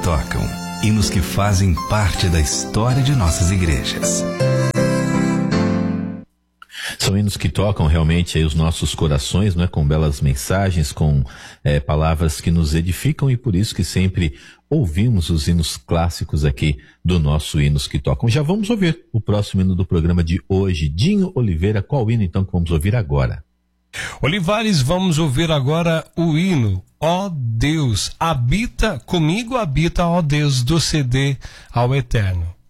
tocam, hinos que fazem parte da história de nossas igrejas. São hinos que tocam realmente aí os nossos corações, não é? Com belas mensagens, com palavras que nos edificam, e por isso que sempre ouvimos os hinos clássicos aqui do nosso Hinos que Tocam. Já vamos ouvir o próximo hino do programa de hoje. Dinho Oliveira, qual hino então que vamos ouvir agora? Olivares, vamos ouvir agora o hino Ó Deus, habita comigo, habita, ó Deus, do CD ao Eterno.